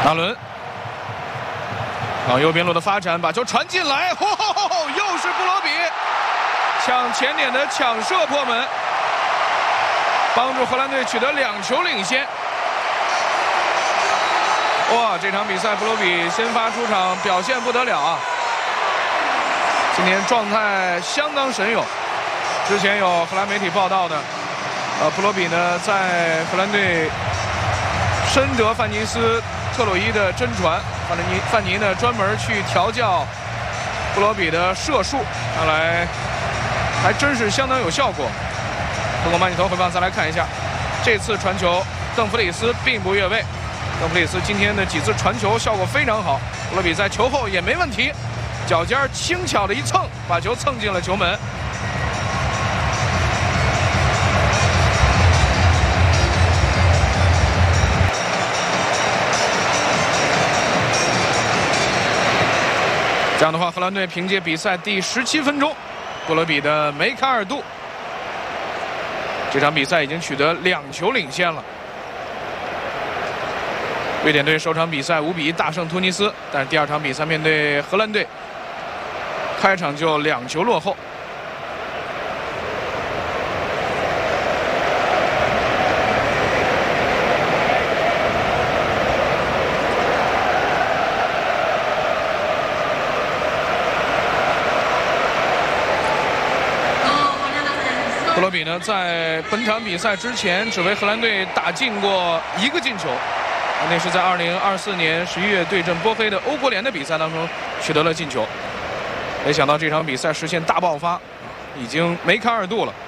阿伦往右边路的发展，把球传进来，又是布罗比抢前点的抢射破门，帮助荷兰队取得2球领先。哇，这场比赛布罗比先发出场，表现不得了啊！今天状态相当神勇。之前有荷兰媒体报道的，布罗比呢在荷兰队深得范尼斯特洛伊的真传，范尼呢专门去调教布罗比的射术，看来还真是相当有效果。通过慢镜头回放再来看一下，这次传球邓弗里斯并不越位。邓弗里斯今天的几次传球效果非常好，布罗比在球后也没问题，脚尖轻巧的一蹭，把球蹭进了球门。这样的话，荷兰队凭借比赛第17分钟，布罗比的梅卡尔杜，这场比赛已经取得2球领先了。瑞典队首场比赛5比1大胜突尼斯，但是第2场比赛面对荷兰队，开场就2球落后。布罗比呢，在本场比赛之前只为荷兰队打进过1个进球。那是在2024年11月对阵波黑的欧国联的比赛当中取得了进球，没想到这场比赛实现大爆发，已经梅卡尔杜了。